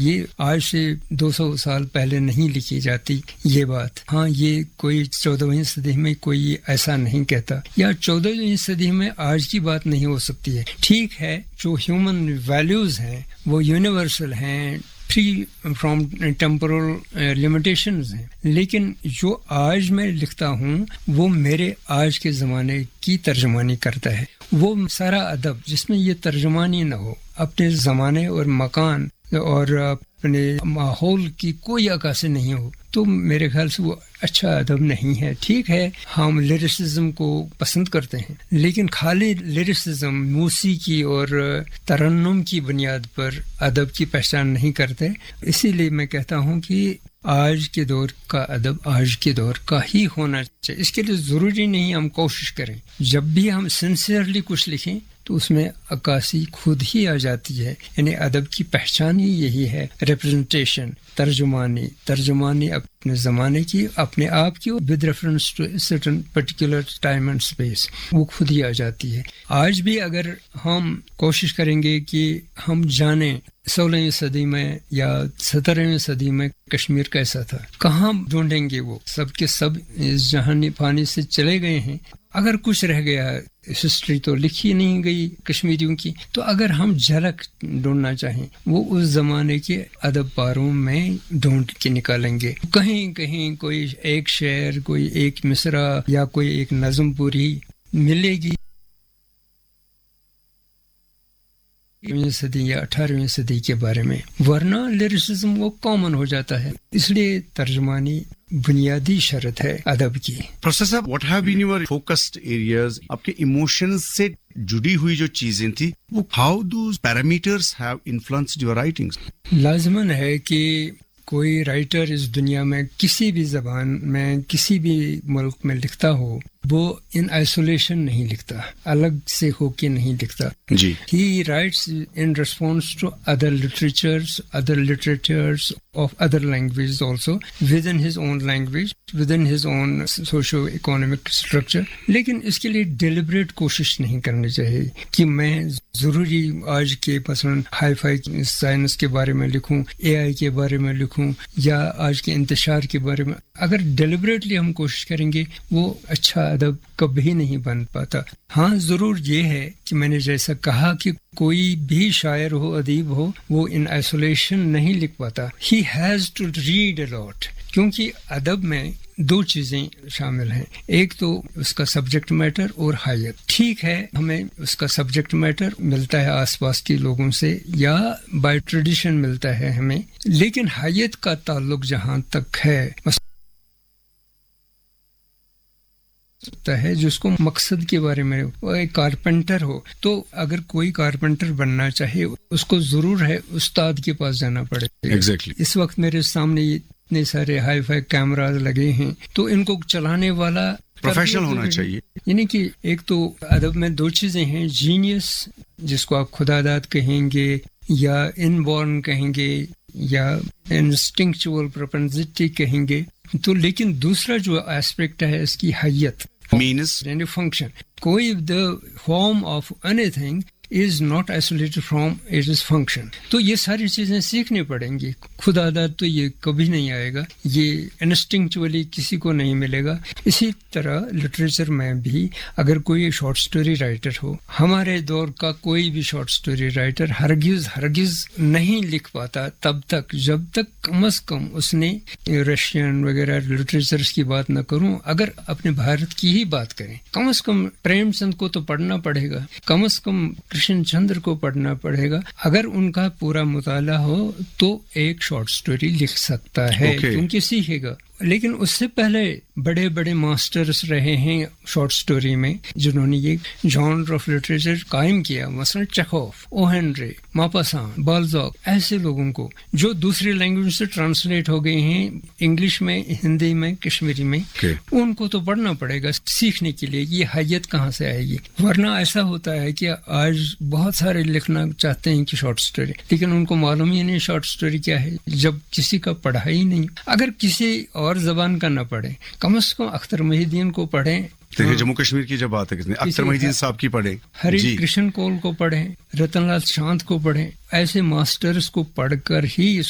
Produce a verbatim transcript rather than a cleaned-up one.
یہ آج سے دو سو سال پہلے نہیں لکھی جاتی یہ بات. ہاں یہ کوئی چودہویں صدی میں کوئی ایسا نہیں کہتا یا چودہویں صدی میں آج کی بات نہیں ہو سکتی ہے. ٹھیک ہے جو ہیومن ویلیوز ہیں وہ یونیورسل ہیں, فری فرام ٹیمپورل لمیٹیشنز ہیں, لیکن جو آج میں لکھتا ہوں وہ میرے آج کے زمانے کی ترجمانی کرتا ہے. وہ سارا ادب جس میں یہ ترجمانی نہ ہو, اپنے زمانے اور مکان اور اپنے ماحول کی کوئی عکاسی نہیں ہو, تو میرے خیال سے وہ اچھا ادب نہیں ہے. ٹھیک ہے ہم لیرسزم کو پسند کرتے ہیں, لیکن خالی لیرسزم موسیقی اور ترنم کی بنیاد پر ادب کی پہچان نہیں کرتے. اسی لیے میں کہتا ہوں کہ آج کے دور کا ادب آج کے دور کا ہی ہونا چاہیے. اس کے لیے ضروری نہیں ہم کوشش کریں, جب بھی ہم سنسیئرلی کچھ لکھیں تو اس میں عکاسی خود ہی آ جاتی ہے. یعنی ادب کی پہچان ہی یہی ہے, ریپرزنٹیشن, ترجمانی. ترجمانی اپنے زمانے کی, اپنے آپ کی, with reference to certain particular time and space, وہ خود ہی آ جاتی ہے. آج بھی اگر ہم کوشش کریں گے کہ ہم جانیں سولہویں صدی میں یا سترہویں صدی میں کشمیر کیسا تھا, کہاں ڈھونڈیں گے؟ وہ سب کے سب اس جہانی پانی سے چلے گئے ہیں. اگر کچھ رہ گیا, ہسٹری تو لکھی نہیں گئی کشمیریوں کی, تو اگر ہم جھلک ڈھونڈنا چاہیں وہ اس زمانے کے ادب پاروں میں ڈھونڈ کے نکالیں گے. کہیں کہیں کوئی ایک شعر, کوئی ایک مصرع یا کوئی ایک نظم پوری ملے گی صدی یا اٹھارہویں صدی کے بارے میں, ورنہ لیرسزم وہ کامن ہو جاتا ہے. اس لیے ترجمانی بنیادی شرط ہے ادب کی. پروفیسر صاحب, what have been your focused areas? آپ کے ایموشنز سے جڑی ہوئی جو چیزیں تھی وہ how those parameters have influenced your writings? لازماً ہے کہ کوئی رائٹر اس دنیا میں کسی بھی زبان میں کسی بھی ملک میں لکھتا ہو, وہ ان آئسولیشن نہیں لکھتا, الگ سے ہو کے نہیں لکھتا. جی, he writes in response to other لٹریچرز, other لٹریچرز of other languages also within his own language, within his own socio-economic structure. لیکن اس کے لیے ڈیلیبریٹ کوشش نہیں کرنی چاہیے کہ میں ضروری آج کے مثلاً ہائی فائی سائنس کے بارے میں لکھوں, اے آئی کے بارے میں لکھوں یا آج کے انتشار کے بارے میں. اگر ڈیلیبریٹلی ہم کوشش کریں گے وہ اچھا ادب کبھی نہیں بن پاتا. ہاں ضرور یہ ہے کہ میں نے جیسا کہا کہ کوئی بھی شاعر ہو, ادیب ہو, وہ ان آئسولیشن نہیں لکھ پاتا. ہی ہیز ٹو ریڈ اے لاٹ, کیونکہ ادب میں دو چیزیں شامل ہیں, ایک تو اس کا سبجیکٹ میٹر اور حیت. ٹھیک ہے ہمیں اس کا سبجیکٹ میٹر ملتا ہے آس پاس کے لوگوں سے یا بائی ٹریڈیشن ملتا ہے ہمیں, لیکن حیت کا تعلق جہاں تک ہے ہے جس کو مقصد کے بارے میں, وہ ایک کارپینٹر ہو تو اگر کوئی کارپینٹر بننا چاہے اس کو ضرور ہے استاد کے پاس جانا پڑے. exactly. اس وقت میرے سامنے اتنے سارے ہائی فائی کیمراز لگے ہیں تو ان کو چلانے والا پروفیشنل ہونا چاہیے. یعنی کہ ایک تو ادب میں دو چیزیں ہیں, جینیس جس کو آپ خداداد کہیں گے یا ان بورن کہیں گے یا انسٹنکچوئل پروپنسٹی کہیں گے, تو لیکن دوسرا جو ایسپیکٹ ہے اس کی حیت, means یعنی فنکشن. کوئی the form of anything is not isolated from its function. تو یہ ساری چیزیں سیکھنی پڑیں گی. خدا داد تو یہ کبھی نہیں آئے گا, یہ انسٹنکچولی کسی کو نہیں ملے گا. اسی طرح لٹریچر میں بھی اگر کوئی شارٹ سٹوری رائٹر ہو, ہمارے دور کا کوئی بھی شارٹ سٹوری رائٹر ہرگز ہرگز نہیں لکھ پاتا تب تک جب تک کم از کم اس نے رشین وغیرہ لٹریچرز کی بات نہ کروں, اگر اپنے بھارت کی ہی بات کریں, کم از کم پریم چند کو تو پڑھنا پڑے گا, کم از کم کرشن چندر کو پڑھنا پڑے گا. اگر ان کا پورا مطالعہ ہو تو ایک شارٹ سٹوری لکھ سکتا ہے, okay. کیونکہ سیکھے گا. لیکن اس سے پہلے بڑے بڑے ماسٹرز رہے ہیں شارٹ سٹوری میں جنہوں نے یہ جانر آف لٹریچر قائم کیا, مثلا چیخوف, او ہینری, ماپاسان, بالزاک, ایسے لوگوں کو جو دوسری لینگویج سے ٹرانسلیٹ ہو گئے ہیں انگلش میں, ہندی میں, کشمیری میں, okay. ان کو تو پڑھنا پڑے گا سیکھنے کے لیے یہ حیت کہاں سے آئے گی. ورنہ ایسا ہوتا ہے کہ آج بہت سارے لکھنا چاہتے ہیں کہ شارٹ سٹوری, لیکن ان کو معلوم ہی نہیں شارٹ سٹوری کیا ہے جب کسی کا پڑھا ہی نہیں. اگر کسی اور زبان کا نہ پڑھیں, کم از کم اختر محی الدین کو پڑھیں. دیکھیں جموں کشمیر کی جب بات ہے, اختر محی الدین صاحب کی پڑھیں, ہری جی. کرشن کول کو پڑھیں, رتن لال شانت کو پڑھیں. ایسے ماسٹرز کو پڑھ کر ہی اس